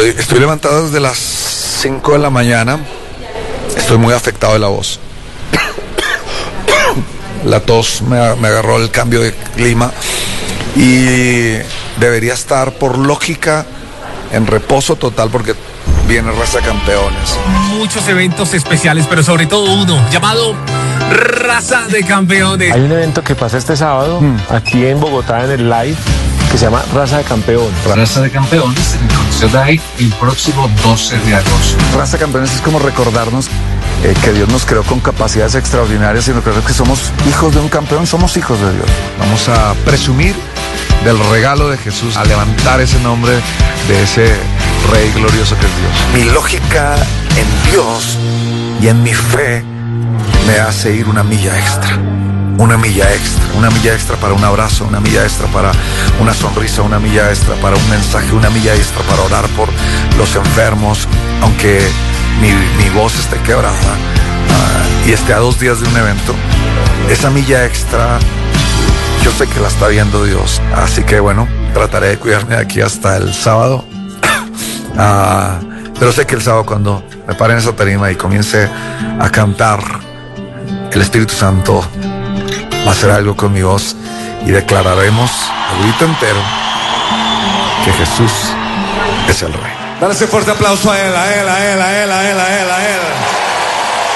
Estoy levantado desde las 5 de la mañana. Estoy muy afectado de la voz. La tos me agarró el cambio de clima y debería estar por lógica en reposo total porque viene Raza de Campeones. Muchos eventos especiales, pero sobre todo uno llamado Raza de Campeones. Hay un evento que pasa este sábado aquí en Bogotá en el Live que se llama Raza de Campeones. Raza de Campeones en el Coliseo Live el próximo 12 de agosto. Raza de Campeones es como recordarnos que Dios nos creó con capacidades extraordinarias y recordar que somos hijos de un campeón, somos hijos de Dios. Vamos a presumir del regalo de Jesús, a levantar ese nombre de ese Rey glorioso que es Dios. Mi lógica en Dios y en mi fe me hace ir una milla extra. Una milla extra para un abrazo, una milla extra para una sonrisa, una milla extra para un mensaje, una milla extra para orar por los enfermos, aunque mi voz esté quebrada y esté a 2 días de un evento. Esa milla extra yo sé que la está viendo Dios, así que bueno, trataré de cuidarme de aquí hasta el sábado. Pero sé que el sábado, cuando me pare en esa tarima y comience a cantar, el Espíritu Santo va a hacer algo con mi voz y declararemos al grito entero que Jesús es el Rey. Dale ese fuerte aplauso a él, a él.